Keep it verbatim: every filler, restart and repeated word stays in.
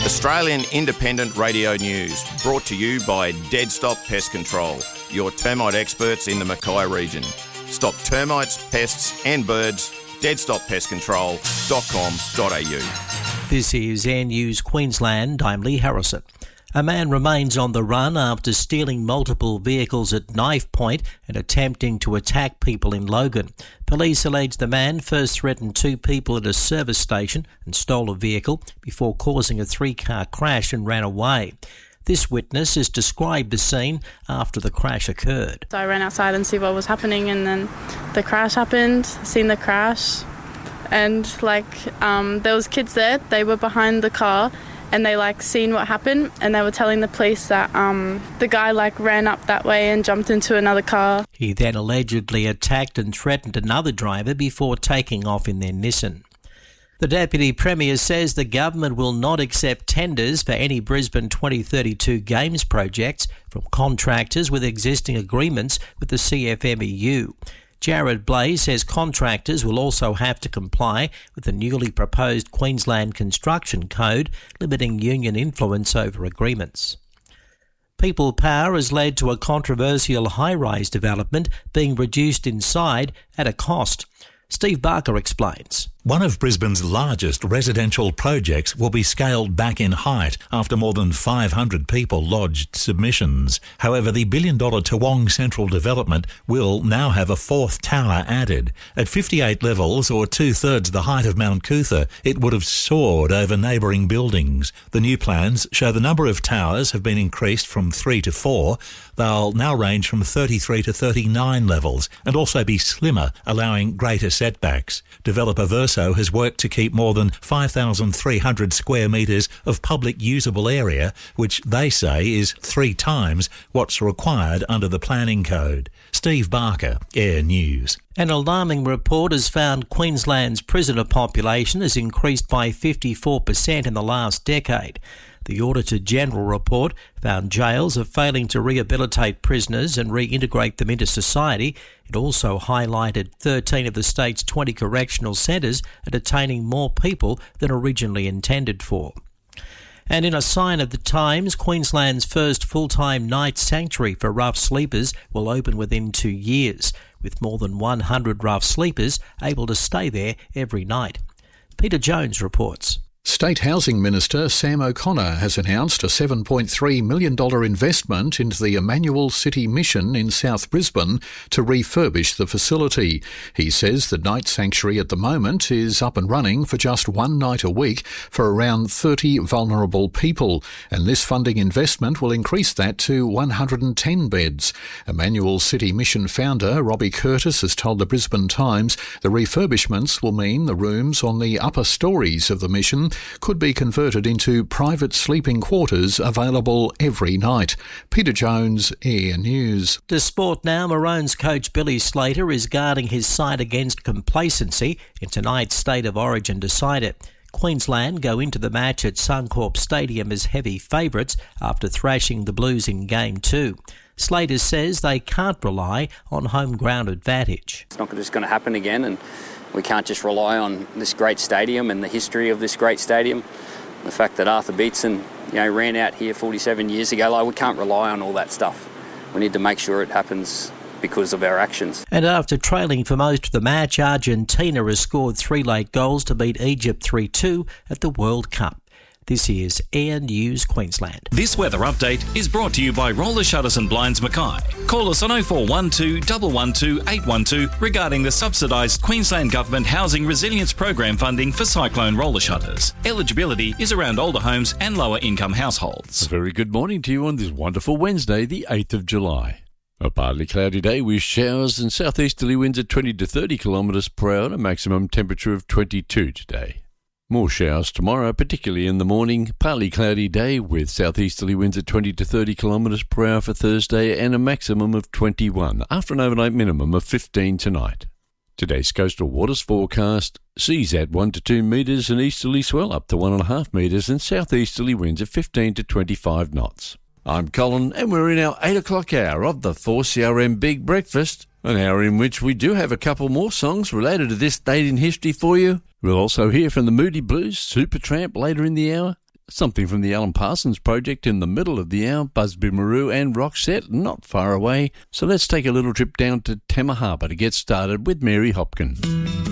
Australian Independent Radio News, brought to you by Dead Stop Pest Control, your termite experts in the Mackay region. Stop termites, pests and birds. dead stop pest control dot com dot a u. This is Air News Queensland. I'm Lee Harrison. A man remains on the run after stealing multiple vehicles at knife point and attempting to attack people in Logan. Police allege the man first threatened two people at a service station and stole a vehicle before causing a three-car crash and ran away. This witness has described the scene after the crash occurred. So I ran outside and see what was happening, and then the crash happened. Seen the crash, and like um, there was kids there. They were behind the car. And they like seen what happened, and they were telling the police that um, the guy like ran up that way and jumped into another car. He then allegedly attacked and threatened another driver before taking off in their Nissan. The Deputy Premier says the government will not accept tenders for any Brisbane twenty thirty-two Games projects from contractors with existing agreements with the C F M E U. Jared Blais says contractors will also have to comply with the newly proposed Queensland Construction Code, limiting union influence over agreements. People Power has led to a controversial high-rise development being reduced in side at a cost. Steve Barker explains. One of Brisbane's largest residential projects will be scaled back in height after more than five hundred people lodged submissions. However, the billion-dollar Toowong Central development will now have a fourth tower added. At fifty-eight levels, or two-thirds the height of Mount Cootha, it would have soared over neighbouring buildings. The new plans show the number of towers have been increased from three to four. They'll now range from thirty-three to thirty-nine levels and also be slimmer, allowing greater setbacks. Developer Verso has worked to keep more than five thousand three hundred square metres of public usable area, which they say is three times what's required under the planning code. Steve Barker, Air News. An alarming report has found Queensland's prisoner population has increased by fifty-four percent in the last decade. The Auditor-General report found jails are failing to rehabilitate prisoners and reintegrate them into society. It also highlighted thirteen of the state's twenty correctional centres are detaining more people than originally intended for. And in a sign of the times, Queensland's first full-time night sanctuary for rough sleepers will open within two years, with more than one hundred rough sleepers able to stay there every night. Peter Jones reports. State Housing Minister Sam O'Connor has announced a seven point three million dollars investment into the Emmanuel City Mission in South Brisbane to refurbish the facility. He says the night sanctuary at the moment is up and running for just one night a week for around thirty vulnerable people, and this funding investment will increase that to one hundred ten beds. Emmanuel City Mission founder Robbie Curtis has told the Brisbane Times the refurbishments will mean the rooms on the upper stories of the mission could be converted into private sleeping quarters available every night. Peter Jones, Air News. To sport now, Maroons coach Billy Slater is guarding his side against complacency in tonight's State of Origin decider. Queensland go into the match at Suncorp Stadium as heavy favourites after thrashing the Blues in Game two. Slater says they can't rely on home ground advantage. It's not just going to happen again, and we can't just rely on this great stadium and the history of this great stadium. The fact that Arthur Beetson, you know, ran out here forty-seven years ago, like, we can't rely on all that stuff. We need to make sure it happens because of our actions. And after trailing for most of the match, Argentina has scored three late goals to beat Egypt three two at the World Cup. This is Air News Queensland. This weather update is brought to you by Roller Shutters and Blinds Mackay. Call us on oh four one two, one one two, eight one two regarding the subsidised Queensland Government Housing Resilience Program funding for cyclone roller shutters. Eligibility is around older homes and lower income households. A very good morning to you on this wonderful Wednesday, the eighth of July. A partly cloudy day with showers and southeasterly winds at twenty to thirty kilometres per hour and a maximum temperature of twenty-two today. More showers tomorrow, particularly in the morning. Partly cloudy day with southeasterly winds at twenty to thirty kilometres per hour for Thursday and a maximum of twenty-one, after an overnight minimum of fifteen tonight. Today's coastal waters forecast: seas at one to two metres and easterly swell up to one point five metres and southeasterly winds at fifteen to twenty-five knots. I'm Colin, and we're in our eight o'clock hour of the four C R M Big Breakfast, an hour in which we do have a couple more songs related to this date in history for you. We'll also hear from the Moody Blues, Supertramp later in the hour, Something from the Alan Parsons Project in the middle of the hour, Busby Maroo and Roxette not far away. So let's take a little trip down to Tema Harbour to get started with Mary Hopkins.